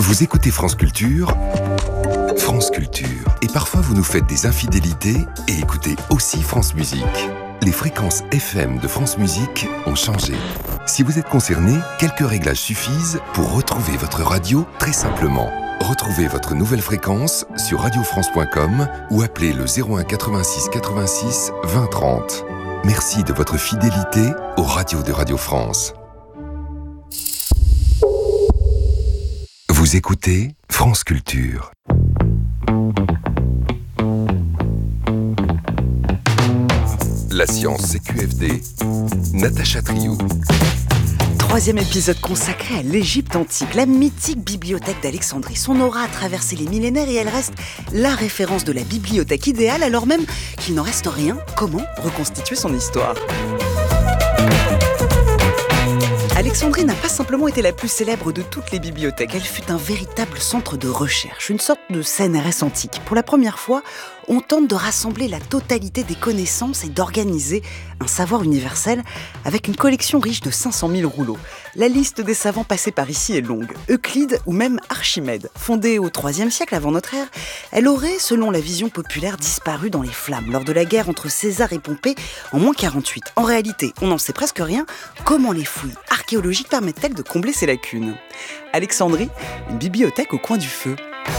Vous écoutez France Culture, France Culture. Et parfois vous nous faites des infidélités et écoutez aussi France Musique. Les fréquences FM de France Musique ont changé. Si vous êtes concerné, quelques réglages suffisent pour retrouver votre radio très simplement. Retrouvez votre nouvelle fréquence sur radiofrance.com ou appelez le 01 86 86 20 30. Merci de votre fidélité aux radios de Radio France. Vous écoutez France Culture. La science CQFD, Natacha Triou. Troisième épisode consacré à l'Égypte antique, la mythique bibliothèque d'Alexandrie. Son aura a traversé les millénaires et elle reste la référence de la bibliothèque idéale, alors même qu'il n'en reste rien. Comment reconstituer son histoire ? Alexandrie n'a pas simplement été la plus célèbre de toutes les bibliothèques, elle fut un véritable centre de recherche, une sorte de CNRS antique. Pour la première fois, on tente de rassembler la totalité des connaissances et d'organiser un savoir universel avec une collection riche de 500 000 rouleaux. La liste des savants passés par ici est longue. Euclide ou même Archimède, fondée au IIIe siècle avant notre ère, elle aurait, selon la vision populaire, disparu dans les flammes lors de la guerre entre César et Pompée en moins 48. En réalité, on n'en sait presque rien. Comment les fouilles archéologiques permettent-elles de combler ces lacunes ? Alexandrie, une bibliothèque au coin du feu.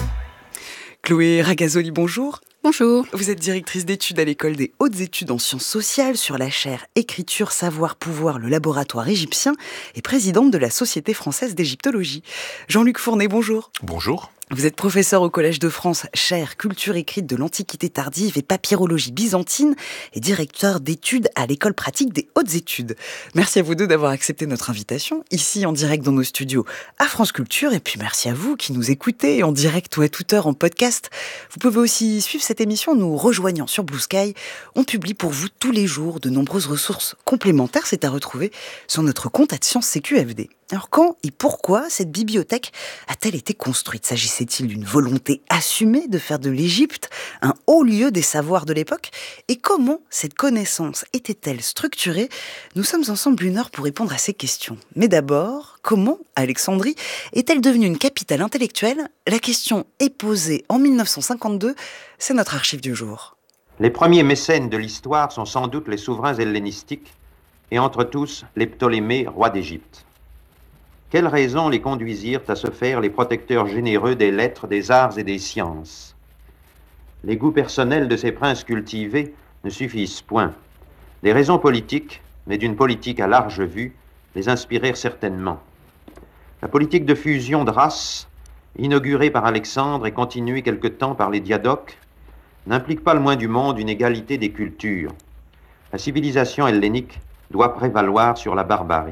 Chloé Ragazzoli, bonjour. Bonjour. Vous êtes directrice d'études à l'École des hautes études en sciences sociales sur la chaire Écriture, Savoir, Pouvoir, le laboratoire égyptien et présidente de la Société française d'égyptologie. Jean-Luc Fournet, bonjour. Bonjour. Vous êtes professeur au Collège de France, chaire Culture écrite de l'Antiquité tardive et papyrologie byzantine et directeur d'études à l'École pratique des hautes études. Merci à vous deux d'avoir accepté notre invitation, ici en direct dans nos studios à France Culture. Et puis merci à vous qui nous écoutez en direct ou à toute heure en podcast. Vous pouvez aussi suivre cette émission en nous rejoignant sur Blue Sky. On publie pour vous tous les jours de nombreuses ressources complémentaires. C'est à retrouver sur notre compte @science_CQFD. Alors quand et pourquoi cette bibliothèque a-t-elle été construite ? S'agissait-il d'une volonté assumée de faire de l'Égypte un haut lieu des savoirs de l'époque ? Et comment cette connaissance était-elle structurée ? Nous sommes ensemble 1 heure pour répondre à ces questions. Mais d'abord, comment Alexandrie est-elle devenue une capitale intellectuelle ? La question est posée en 1952, c'est notre archive du jour. Les premiers mécènes de l'histoire sont sans doute les souverains hellénistiques, et entre tous les Ptolémées, rois d'Égypte. Quelles raisons les conduisirent à se faire les protecteurs généreux des lettres, des arts et des sciences ? Les goûts personnels de ces princes cultivés ne suffisent point. Des raisons politiques, mais d'une politique à large vue, les inspirèrent certainement. La politique de fusion de races, inaugurée par Alexandre et continuée quelque temps par les Diadoques, n'implique pas le moins du monde une égalité des cultures. La civilisation hellénique doit prévaloir sur la barbarie.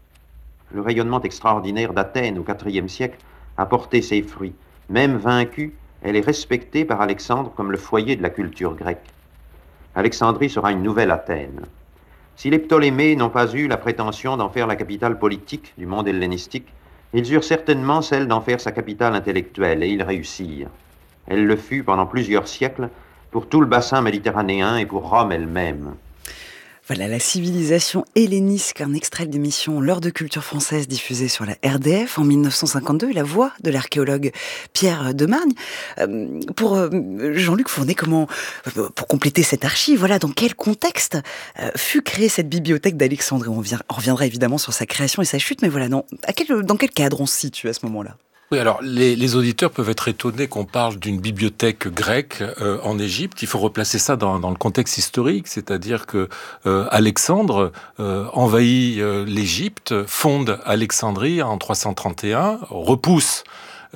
Le rayonnement extraordinaire d'Athènes au IVe siècle a porté ses fruits. Même vaincue, elle est respectée par Alexandre comme le foyer de la culture grecque. Alexandrie sera une nouvelle Athènes. Si les Ptolémées n'ont pas eu la prétention d'en faire la capitale politique du monde hellénistique, ils eurent certainement celle d'en faire sa capitale intellectuelle, et ils réussirent. Elle le fut pendant plusieurs siècles pour tout le bassin méditerranéen et pour Rome elle-même. Voilà, la civilisation hellénistique, un extrait de l'émission L'heure de culture française diffusée sur la RDF en 1952 et la voix de l'archéologue Pierre Demargne. Pour Jean-Luc Fournet, pour compléter cette archive, voilà, dans quel contexte fut créée cette bibliothèque d'Alexandrie ? On reviendra évidemment sur sa création et sa chute, mais voilà, dans quel cadre on se situe à ce moment-là ? Oui, alors les auditeurs peuvent être étonnés qu'on parle d'une bibliothèque grecque en Égypte. Il faut replacer ça dans le contexte historique, c'est-à-dire que Alexandre envahit l'Égypte, fonde Alexandrie en 331, repousse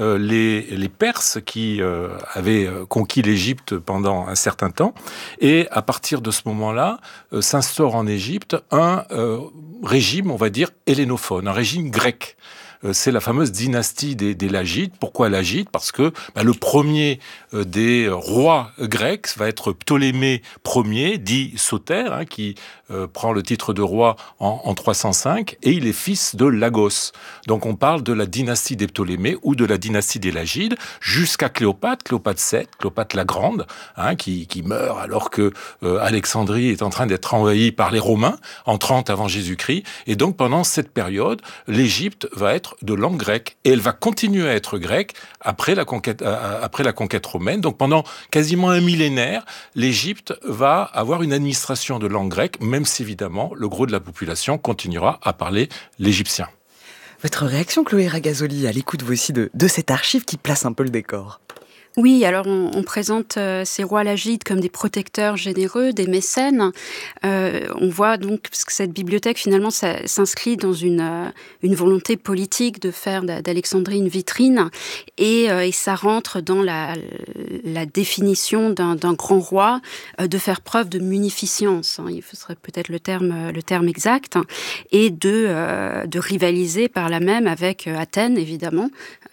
les Perses qui avaient conquis l'Égypte pendant un certain temps, et à partir de ce moment-là s'instaure en Égypte un régime, on va dire, hellénophone, un régime grec. C'est la fameuse dynastie des Lagides. Pourquoi Lagides ? Parce que le premier des rois grecs va être Ptolémée Ier, dit Soter, qui prend le titre de roi en 305, et il est fils de Lagos. Donc on parle de la dynastie des Ptolémées ou de la dynastie des Lagides, jusqu'à Cléopâtre VII, Cléopâtre la Grande, qui meurt alors que Alexandrie est en train d'être envahie par les Romains en 30 avant Jésus-Christ. Et donc pendant cette période, l'Égypte va être être de langue grecque. Et elle va continuer à être grecque après la conquête romaine. Donc pendant quasiment un millénaire, l'Égypte va avoir une administration de langue grecque, même si évidemment le gros de la population continuera à parler l'égyptien. Votre réaction, Chloé Ragazoli, à l'écoute aussi de cette archive qui place un peu le décor? Oui, alors on présente ces rois lagides comme des protecteurs généreux, des mécènes. On voit donc que cette bibliothèque, finalement, ça s'inscrit dans une volonté politique de faire d'Alexandrie une vitrine. Et ça rentre dans la définition d'un grand roi, de faire preuve de munificence, il serait peut-être le terme exact, et de rivaliser par là même avec Athènes, évidemment,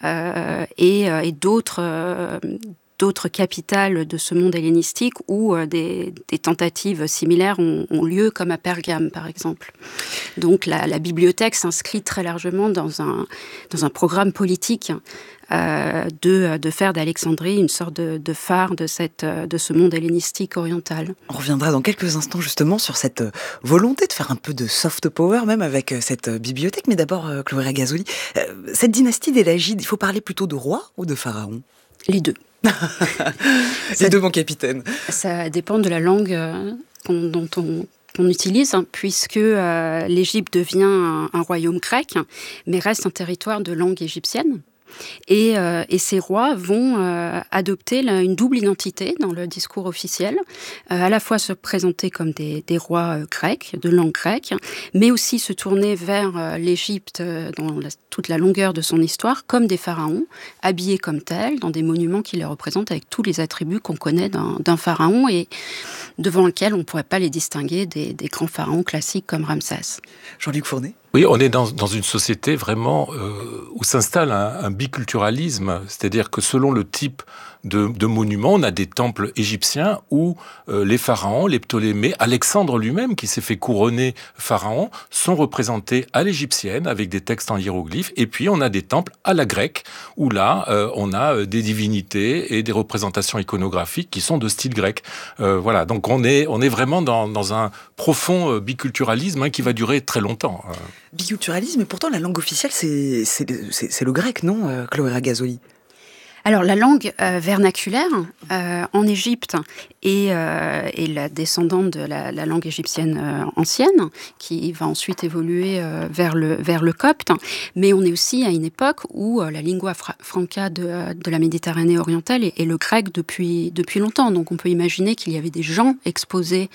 et d'autres capitales de ce monde hellénistique où des tentatives similaires ont lieu, comme à Pergame, par exemple. Donc la bibliothèque s'inscrit très largement dans un programme politique de faire d'Alexandrie une sorte de phare de ce monde hellénistique oriental. On reviendra dans quelques instants justement sur cette volonté de faire un peu de soft power, même avec cette bibliothèque. Mais d'abord, Chloé Ragazoli, cette dynastie des Lagides, il faut parler plutôt de roi ou de pharaon? Les deux. Les deux, mon capitaine. Ça dépend de la langue dont on utilise, puisque l'Égypte devient un royaume grec, mais reste un territoire de langue égyptienne. Et ces rois vont adopter une double identité dans le discours officiel, à la fois se présenter comme des rois grecs, de langue grecque, mais aussi se tourner vers l'Égypte dans toute la longueur de son histoire, comme des pharaons, habillés comme tels, dans des monuments qui les représentent avec tous les attributs qu'on connaît d'un pharaon et devant lequel on ne pourrait pas les distinguer des grands pharaons classiques comme Ramsès. Jean-Luc Fournet? Oui, on est dans une société vraiment où s'installe un biculturalisme, c'est-à-dire que selon le type de monuments, on a des temples égyptiens où les pharaons, les Ptolémées, Alexandre lui-même, qui s'est fait couronner pharaon, sont représentés à l'égyptienne avec des textes en hiéroglyphes, et puis on a des temples à la grecque où là, on a des divinités et des représentations iconographiques qui sont de style grec. Voilà, donc on est vraiment dans un profond biculturalisme qui va durer très longtemps. Biculturalisme, et pourtant la langue officielle, c'est le grec, non, Chloé Ragazoli? Alors la langue vernaculaire en Égypte est la descendante de la langue égyptienne ancienne, qui va ensuite évoluer vers le copte. Mais on est aussi à une époque où la lingua franca de la Méditerranée orientale est le grec depuis longtemps. Donc on peut imaginer qu'il y avait des gens exposés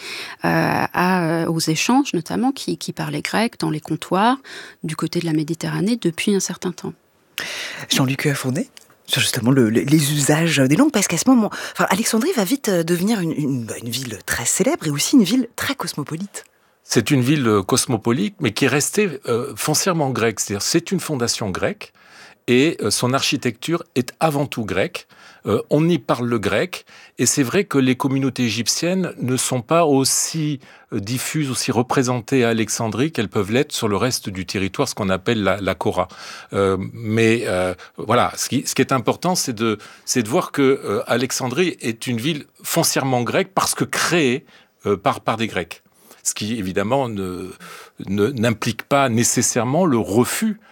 aux échanges, notamment, qui parlaient grec dans les comptoirs du côté de la Méditerranée depuis un certain temps. Jean-Luc Fournet, sur justement les usages des langues, parce qu'à ce moment, Alexandrie va vite devenir une ville très célèbre et aussi une ville très cosmopolite. C'est une ville cosmopolite, mais qui est restée foncièrement grecque. C'est-à-dire, c'est une fondation grecque et son architecture est avant tout grecque. On y parle le grec, et c'est vrai que les communautés égyptiennes ne sont pas aussi diffuses, aussi représentées à Alexandrie qu'elles peuvent l'être sur le reste du territoire, ce qu'on appelle la Kora. Mais voilà, ce qui est important, c'est de voir que Alexandrie est une ville foncièrement grecque parce que créée par des Grecs. Ce qui, évidemment, n'implique pas nécessairement le refus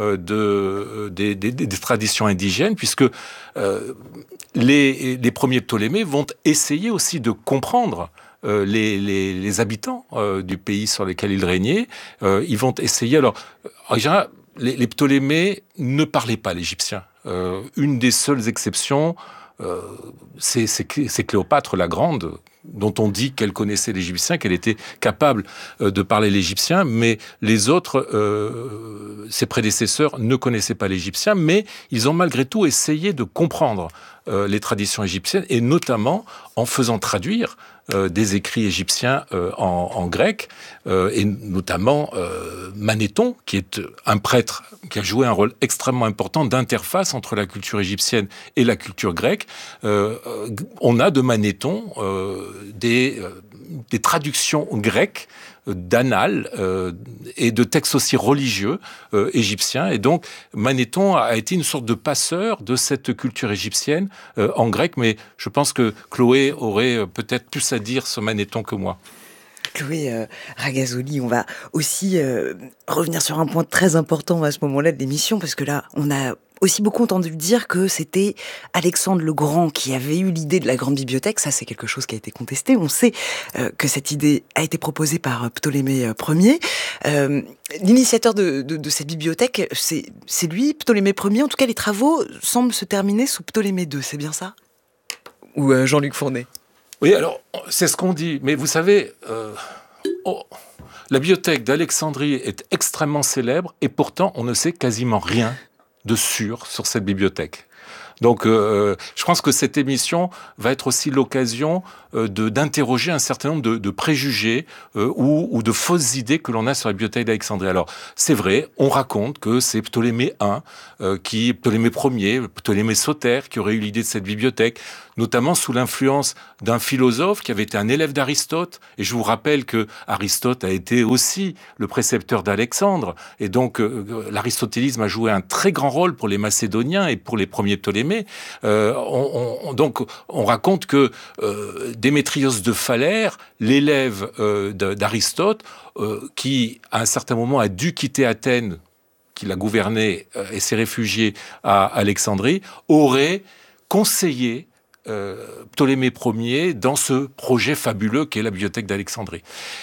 des traditions indigènes, puisque les premiers Ptolémées vont essayer aussi de comprendre les habitants du pays sur lesquels ils régnaient. Ils vont essayer... Alors, en général, les Ptolémées ne parlaient pas l'égyptien. Une des seules exceptions, c'est Cléopâtre la Grande, dont on dit qu'elle connaissait l'égyptien, qu'elle était capable de parler l'égyptien, mais les autres, ses prédécesseurs, ne connaissaient pas l'égyptien, mais ils ont malgré tout essayé de comprendre les traditions égyptiennes, et notamment en faisant traduire des écrits égyptiens en grec, et notamment Manéthon, qui est un prêtre qui a joué un rôle extrêmement important d'interface entre la culture égyptienne et la culture grecque. On a de Manéthon des traductions grecques d'annales et de textes aussi religieux égyptiens. Et donc, Manéthon a été une sorte de passeur de cette culture égyptienne en grec, mais je pense que Chloé aurait peut-être plus à dire sur Manéthon que moi. Chloé Ragazoli, on va aussi revenir sur un point très important à ce moment-là de l'émission, parce que là, on a aussi beaucoup entendu dire que c'était Alexandre le Grand qui avait eu l'idée de la grande bibliothèque. Ça, c'est quelque chose qui a été contesté. On sait que cette idée a été proposée par Ptolémée Ier. L'initiateur de cette bibliothèque, c'est lui, Ptolémée Ier. En tout cas, les travaux semblent se terminer sous Ptolémée II. C'est bien ça? Ou Jean-Luc Fournet? Oui, alors, c'est ce qu'on dit. Mais vous savez, la bibliothèque d'Alexandrie est extrêmement célèbre et pourtant, on ne sait quasiment rien de sûr sur cette bibliothèque. Donc, je pense que cette émission va être aussi l'occasion d'interroger un certain nombre de préjugés ou de fausses idées que l'on a sur la bibliothèque d'Alexandrie. Alors, c'est vrai, on raconte que c'est Ptolémée I, Ptolémée Ier, Ptolémée Soter qui aurait eu l'idée de cette bibliothèque, notamment sous l'influence d'un philosophe qui avait été un élève d'Aristote. Et je vous rappelle que Aristote a été aussi le précepteur d'Alexandre. Et donc, l'aristotélisme a joué un très grand rôle pour les Macédoniens et pour les premiers Ptolémées. Donc, on raconte que Démétrios de Phalère, l'élève d'Aristote, qui à un certain moment a dû quitter Athènes, qu'il a gouverné et s'est réfugié à Alexandrie, aurait conseillé Ptolémée Ier dans ce projet fabuleux qu'est la bibliothèque d'Alexandrie.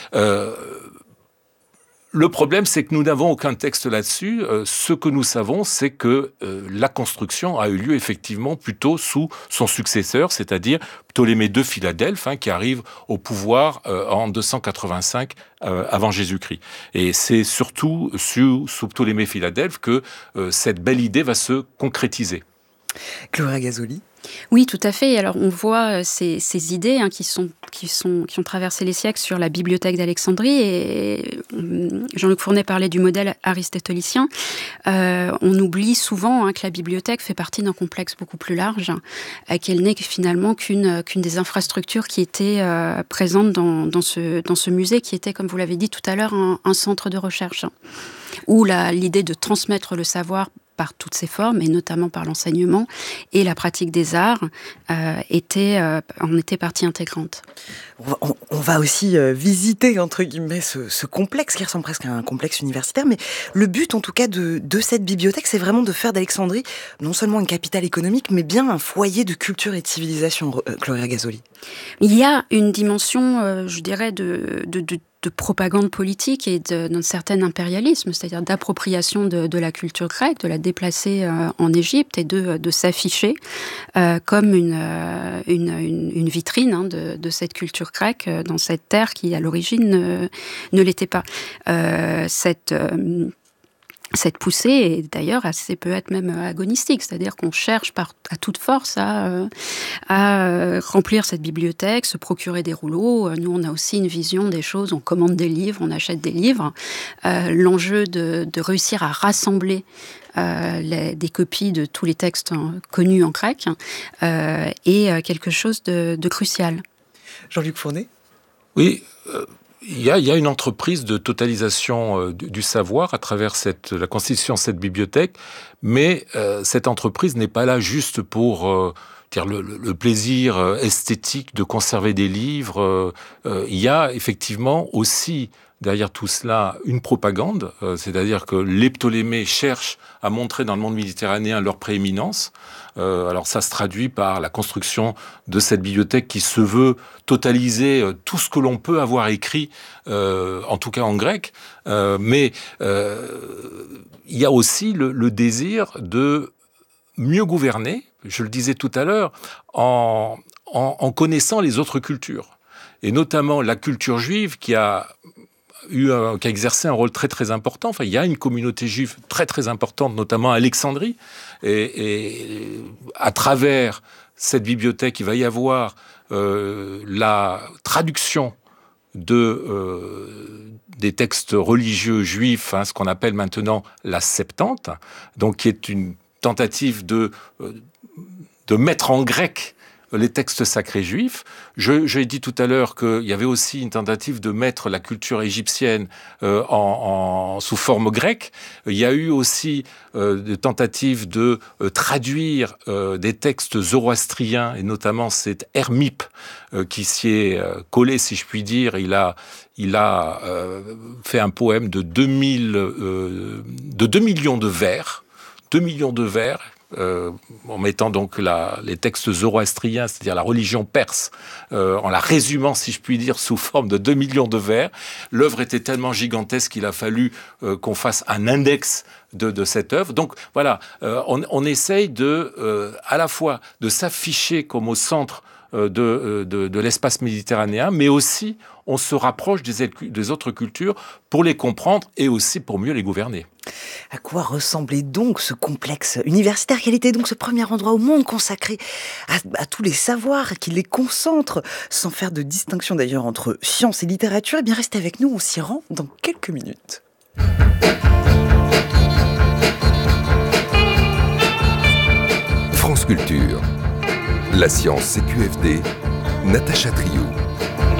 Le problème, c'est que nous n'avons aucun texte là-dessus. Ce que nous savons, c'est que la construction a eu lieu effectivement plutôt sous son successeur, c'est-à-dire Ptolémée II Philadelphe, qui arrive au pouvoir en 285 avant Jésus-Christ. Et c'est surtout sous Ptolémée Philadelphe que cette belle idée va se concrétiser. Chloé Ragazoli. Oui, tout à fait. Alors, on voit ces idées qui ont traversé les siècles sur la bibliothèque d'Alexandrie. Et Jean-Luc Fournet parlait du modèle aristotélicien. On oublie souvent que la bibliothèque fait partie d'un complexe beaucoup plus large, qu'elle n'est finalement qu'une des infrastructures qui étaient présentes dans ce musée, qui était, comme vous l'avez dit tout à l'heure, un centre de recherche, où l'idée de transmettre le savoir par toutes ses formes, et notamment par l'enseignement et la pratique des arts, en était partie intégrante. On va aussi visiter, entre guillemets, ce complexe qui ressemble presque à un complexe universitaire, mais le but, en tout cas, de cette bibliothèque, c'est vraiment de faire d'Alexandrie non seulement une capitale économique, mais bien un foyer de culture et de civilisation, Chloé Ragazoli. Il y a une dimension, je dirais, de propagande politique et d'un certain impérialisme, c'est-à-dire d'appropriation de la culture grecque, de la déplacer en Égypte et de s'afficher comme une vitrine de cette culture grecque dans cette terre qui, à l'origine, ne l'était pas. Cette poussée est d'ailleurs peut être même agonistique, c'est-à-dire qu'on cherche à toute force à remplir cette bibliothèque, se procurer des rouleaux. Nous, on a aussi une vision des choses, on commande des livres, on achète des livres. L'enjeu de réussir à rassembler des copies de tous les textes connus en grec est quelque chose de crucial. Jean-Luc Fournet ? Oui, il y a une entreprise de totalisation du savoir à travers la constitution de cette bibliothèque, mais cette entreprise n'est pas là juste pour le plaisir esthétique de conserver des livres. Il y a effectivement aussi derrière tout cela une propagande, c'est-à-dire que les Ptolémées cherchent à montrer dans le monde méditerranéen leur prééminence. Alors ça se traduit par la construction de cette bibliothèque qui se veut totaliser tout ce que l'on peut avoir écrit, en tout cas en grec, mais il y a aussi le désir de mieux gouverner, je le disais tout à l'heure, en connaissant les autres cultures, et notamment la culture juive qui a exercé un rôle très très important. Enfin, il y a une communauté juive très très importante, notamment à Alexandrie, et à travers cette bibliothèque, il va y avoir la traduction des textes religieux juifs, ce qu'on appelle maintenant la Septante, donc qui est une tentative de mettre en grec les textes sacrés juifs. J'ai dit tout à l'heure qu'il y avait aussi une tentative de mettre la culture égyptienne sous forme grecque. Il y a eu aussi des tentatives de traduire des textes zoroastriens, et notamment cet Hermippe qui s'y est collé, si je puis dire. Il a fait un poème de 2 millions de vers. 2 millions de vers, en mettant donc les textes zoroastriens, c'est-à-dire la religion perse, en la résumant, si je puis dire, sous forme de 2 millions de vers. L'œuvre était tellement gigantesque qu'il a fallu qu'on fasse un index de cette œuvre. Donc voilà, on essaye à la fois de s'afficher comme au centre de l'espace méditerranéen, mais aussi on se rapproche des autres cultures pour les comprendre et aussi pour mieux les gouverner. À quoi ressemblait donc ce complexe universitaire? Quel était donc ce premier endroit au monde consacré à tous les savoirs, qui les concentre, sans faire de distinction d'ailleurs entre science et littérature? Eh bien, restez avec nous, on s'y rend dans quelques minutes. France Culture. La science CQFD, Natacha Triou.